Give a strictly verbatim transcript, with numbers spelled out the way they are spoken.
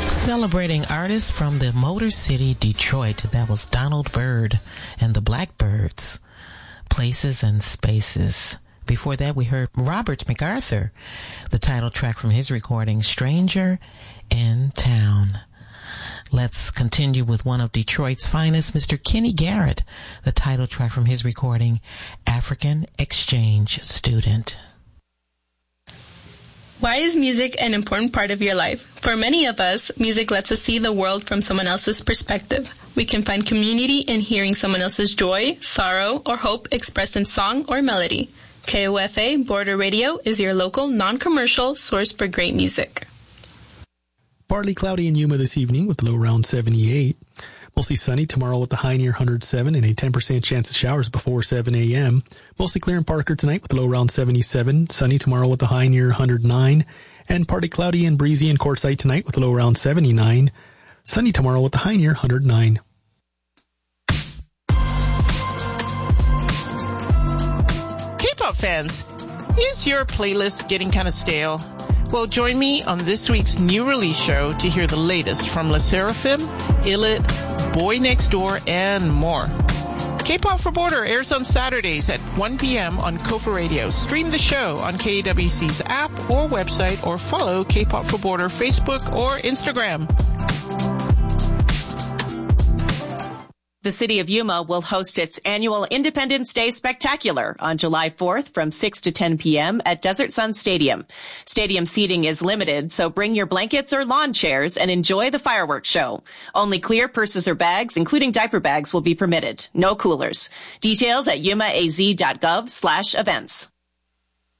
Celebrating artists from the Motor City, Detroit. That was Donald Byrd and the Blackbirds. Places and Spaces. Before that, we heard Robert MacArthur, the title track from his recording, Stranger in Town. Let's continue with one of Detroit's finest, Mister Kenny Garrett, the title track from his recording, African Exchange Student. Why is music an important part of your life? For many of us, music lets us see the world from someone else's perspective. We can find community in hearing someone else's joy, sorrow, or hope expressed in song or melody. K O F A Border Radio is your local, non-commercial source for great music. Partly cloudy in Yuma this evening with a low around seventy-eight. Mostly sunny tomorrow with a high near one hundred seven and a ten percent chance of showers before seven a.m. Mostly clear in Parker tonight with a low around seventy-seven. Sunny tomorrow with a high near one hundred nine. And partly cloudy and breezy in Quartzsite tonight with a low around seventy-nine. Sunny tomorrow with a high near one hundred nine. K-pop fans, is your playlist getting kind of stale? Well, join me on this week's new release show to hear the latest from LE SSERAFIM, ILLIT, Boy Next Door, and more. K-Pop for Border airs on Saturdays at one p.m. on Kofa Radio. Stream the show on K W C's app or website, or follow K-Pop for Border Facebook or Instagram. The city of Yuma will host its annual Independence Day Spectacular on July fourth from six to ten p.m. at Desert Sun Stadium. Stadium seating is limited, so bring your blankets or lawn chairs and enjoy the fireworks show. Only clear purses or bags, including diaper bags, will be permitted. No coolers. Details at yumaaz.gov slash events.